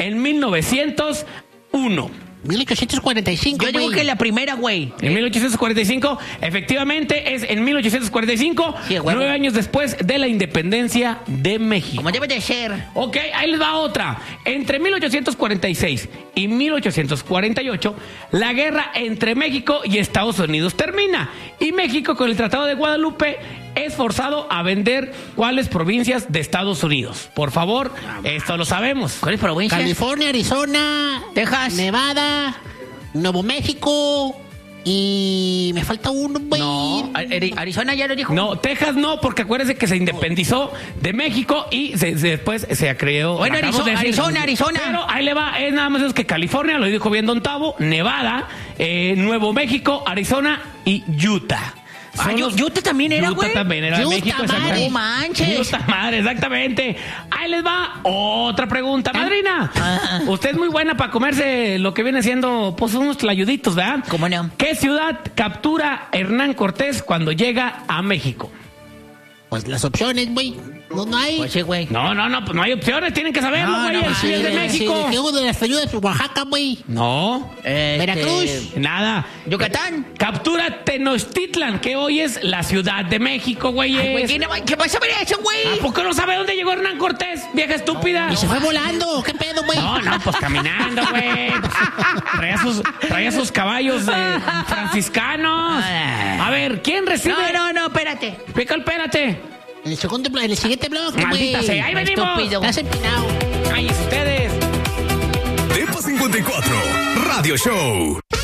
en 1901. 1845. Yo digo que la primera, güey. En 1845, efectivamente es en 1845, Sí, güey. 9 años después de la independencia de México. Como debe de ser. Ok, ahí les va otra. Entre 1846 y 1848, la guerra entre México y Estados Unidos termina. Y México, con el Tratado de Guadalupe, es forzado a vender ¿cuáles provincias de Estados Unidos? Por favor, esto lo sabemos. ¿Cuál es provincia? California, Arizona, Texas. Nevada, Nuevo México y me falta uno, güey. No, Arizona ya lo dijo. No, Texas no, porque acuérdense que se independizó de México y después se creó... Bueno, acabamos de decir- Arizona. Pero ahí le va, es nada más eso que California, lo dijo bien Don Tavo, Nevada, Nuevo México, Arizona y Utah. Ah, Son los- Utah también era, güey. Utah también era de Utah, México. madre. exactamente. No manches. Utah, madre, exactamente. Ahí les va otra pregunta. Madrina, Ah. usted es muy buena para comerse lo que viene siendo, pues, unos tlayuditos, ¿verdad? ¿Cómo no? ¿Qué ciudad captura Hernán Cortés cuando llega a México? Pues las opciones, güey. No hay. Pues sí, güey. No, pues no hay opciones, tienen que saberlo, No, güey. no, el sí, Ciudad de sí, México. ¿Qué hubo de las ayudas de Oaxaca, güey? No, Veracruz. nada. Yucatán. Captura Tenochtitlan, que hoy es la Ciudad de México, güey. Ay, güey, ¿qué vas a ver eso, güey? ¿A poco no sabe dónde llegó Hernán Cortés, vieja estúpida? Y se fue volando. ¿Qué pedo, güey? No, pues caminando, güey. Pues, traía sus caballos franciscanos. A ver, ¿quién recibe? No, espérate. Pica, espérate. En el siguiente bloque, güey. Maldita sea, ahí venimos. Estúpido. Estás empinado. Ay, ustedes. Depa 54 Radio Show.